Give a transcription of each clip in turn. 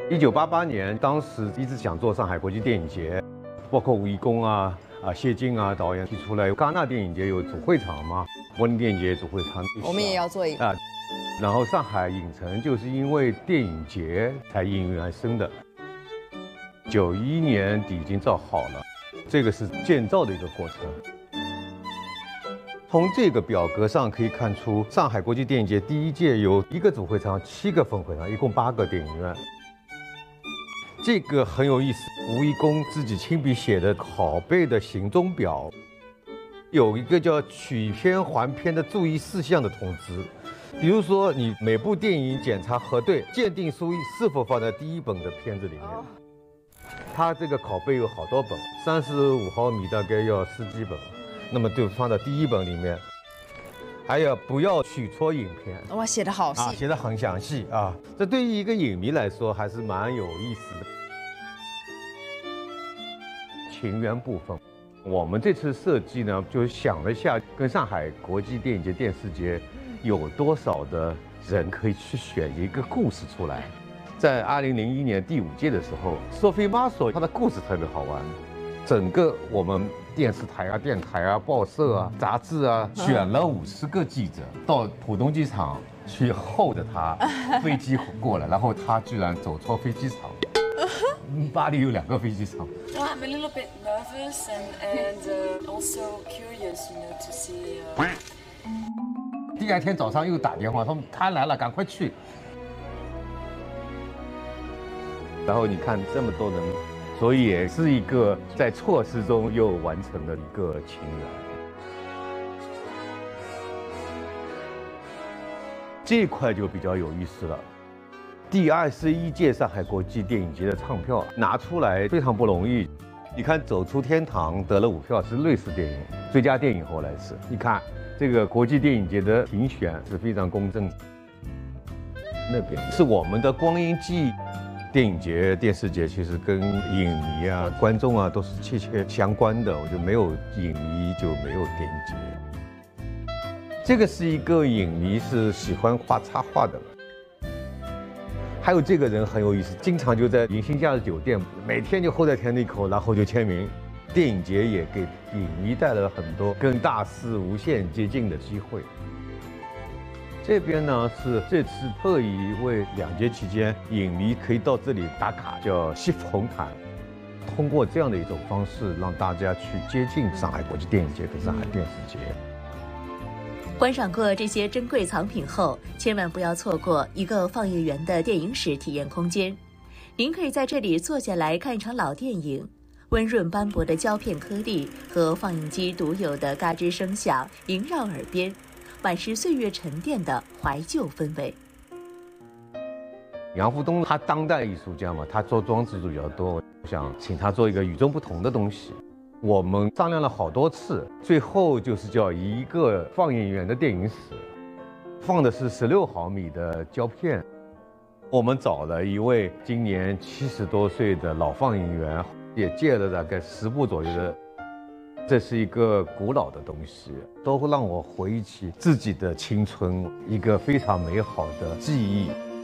1988年，当时一直想做上海国际电影节，包括吴贻弓谢晋导演提出来，戛纳电影节有主会场嘛，柏林电影节主会场， 我们也要做一个然后上海影城就是因为电影节才应运而生的。91年底已经造好了，这个是建造的一个过程。从这个表格上可以看出，上海国际电影节第一届有1个主会场、7个分会场，一共8个电影院。这个很有意思，吴贻弓自己亲笔写的拷贝的行踪表，有一个叫取片还片的注意事项的通知。比如说，你每部电影检查核对，鉴定书是否放在第1本的片子里面。它这个拷贝有好多本，35毫米大概要10几本，那么就放到第1本里面。还有不要取错影片， 哇，写得好细， 写得很详细啊！这对于一个影迷来说还是蛮有意思的。情缘部分，我们这次设计呢，就想了一下，跟上海国际电影节、电视节有多少的人可以去选一个故事出来。在2001年第5届的时候，Sophie Marceau她的故事特别好玩，整个我们电视台电台报社杂志选了50个记者到浦东机场去候着他飞机过来，然后他居然走错飞机场。巴黎有2个飞机场。 Well, I'm a little bit nervous and also curious, to see. 第2天早上又打电话说他来了，赶快去。然后你看这么多人，所以也是一个在措施中又完成了一个情缘。这一块就比较有意思了。第21届上海国际电影节的唱票拿出来非常不容易。你看《走出天堂》得了5票，是瑞士电影最佳电影，后来是你看这个国际电影节的评选是非常公正。那边是我们的光阴记忆。电影节、电视节其实跟影迷观众都是切切相关的，我就没有影迷就没有电影节。这个是一个影迷，是喜欢画插画的。还有这个人很有意思，经常就在迎新假日酒店，每天就候在天地口，然后就签名。电影节也给影迷带来了很多跟大师无限接近的机会。这边呢是这次特意为2节期间影迷可以到这里打卡，叫西服红毯。通过这样的一种方式，让大家去接近上海国际电影节跟上海电视节。 观赏过这些珍贵藏品后，千万不要错过一个放映员的电影史体验空间。您可以在这里坐下来看一场老电影，温润斑驳的胶片颗粒和放映机独有的嘎吱声响萦绕耳边，满是岁月沉淀的怀旧氛围。 杨福东他当代艺术家嘛，他做装置比较多，我想请他做一个与众不同的东西。我们商量了好多次，最后就是叫一个放映员的电影史，放的是16毫米的胶片。我们找了一位今年70多岁的老放映员，也借了大概10部左右的。这是一个古老的东西，都会让我回忆起自己的青春，一个非常美好的记忆。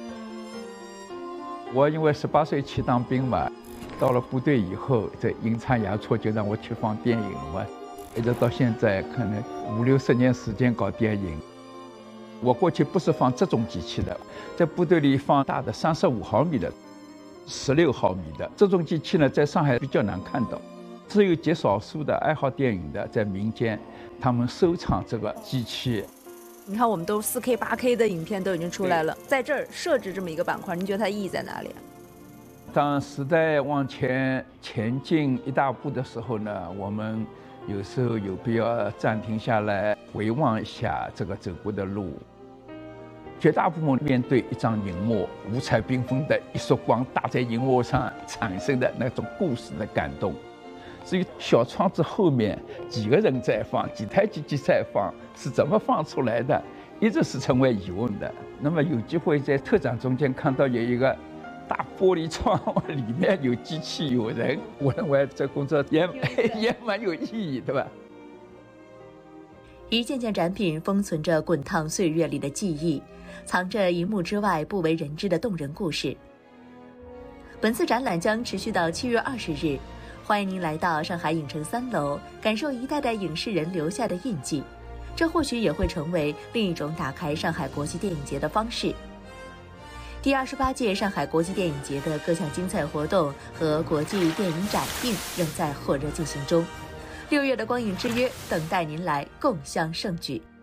我因为18岁去当兵嘛，到了部队以后，这阴差阳错就让我去放电影嘛，一直到现在可能50、60年时间搞电影。我过去不是放这种机器的，在部队里放大的35毫米的、16毫米的这种机器呢，在上海比较难看到。只有极少数的爱好电影的在民间，他们收藏这个机器。 你看，我们都4K、8K 的影片都已经出来了，在这儿设置这么一个板块，您觉得它意义在哪里？ 当时代往前进一大步的时候呢，我们有时候有必要暂停下来，回望一下这个走过的路。绝大部分面对一张荧幕，五彩缤纷的一束光打在荧幕上产生的那种故事的感动。至于小窗子后面几个人在放，几台机器在放，是怎么放出来的，一直是成为疑问的。那么有机会在特展中间看到有一个大玻璃窗，里面有机器有人，我认为这工作也蛮有意义，对吧？ 一件件展品封存着滚烫岁月里的记忆，藏着荧幕之外不为人知的动人故事。 本次展览将持续到7月20日，欢迎您来到上海影城3楼，感受一代代影视人留下的印记。这或许也会成为另一种打开上海国际电影节的方式。第28届上海国际电影节的各项精彩活动和国际电影展映仍在火热进行中。6月的光影之约等待您来共襄盛举。